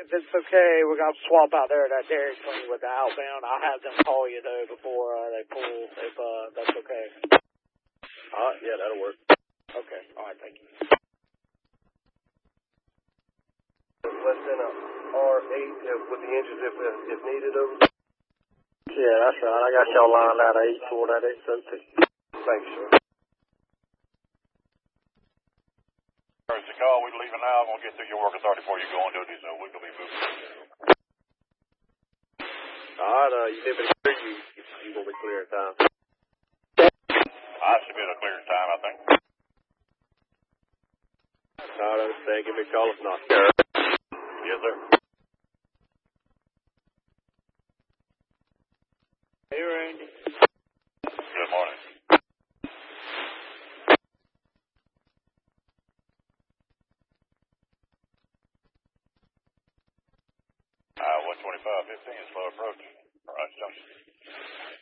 if it's okay, we're going to swap out there at that Dairy Queen with the outbound. I'll have them call you, though, before they pull, if that's okay. Yeah, that'll work. Okay, all right, thank you. Less than a R8 with the engines if needed over there. Yeah, that's right. I got y'all lined out at 8-4, that 8-13. Thanks, sir. It's a call. We're leaving now. I'm going to get through your work authority before you go on duty, so we're going to be moving. All right, you did it clear. You will be clear in time. I submit a clearing time, I think. All right, I understand. Give me a call if not. Yes, sir. Hey, Randy. Good morning. 125-15 is slow approach. All right, Johnson.